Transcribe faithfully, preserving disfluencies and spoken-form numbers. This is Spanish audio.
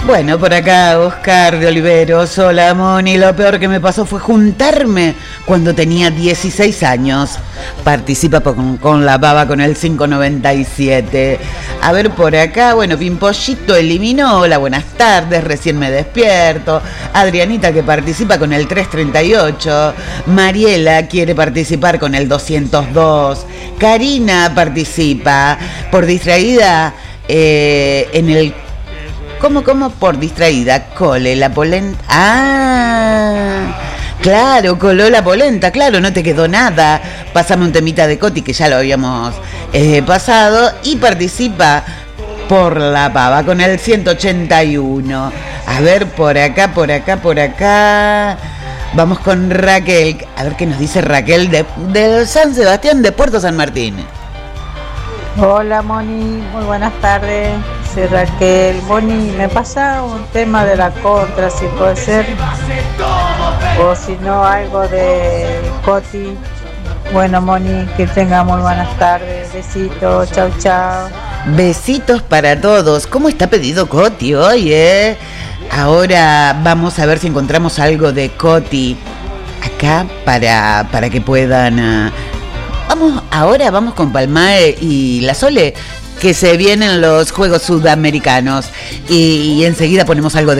Bueno, por acá Oscar de Oliveros. Hola, Moni. Lo peor que me pasó fue juntarme cuando tenía dieciséis años. Participa con, con la baba con el cinco noventa y siete. A ver por acá. Bueno, Pimpollito eliminó. Hola, buenas tardes. Recién me despierto. Adrianita que participa con el trescientos treinta y ocho. Mariela quiere participar con el doscientos dos. Karina participa por distraída eh, en el... ¿Cómo, cómo? Por distraída. Cole, la polenta. Ah, claro, coló la polenta. Claro, no te quedó nada. Pásame un temita de Coti, que ya lo habíamos eh, pasado. Y participa por la pava con el ciento ochenta y uno. A ver, por acá, por acá, por acá. Vamos con Raquel. A ver qué nos dice Raquel de, de San Sebastián de Puerto San Martín. Hola, Moni. Muy buenas tardes. Soy Raquel. Moni, me pasa un tema de la contra, si puede ser, o si no, algo de Coti. Bueno, Moni, que tenga muy buenas tardes. Besitos, chau, chau. Besitos para todos. ¿Cómo está pedido Coti hoy, eh? Ahora vamos a ver si encontramos algo de Coti acá para, para que puedan... Uh, vamos, ahora vamos con Palmae y la Sole, que se vienen los Juegos Sudamericanos, y, y enseguida ponemos algo de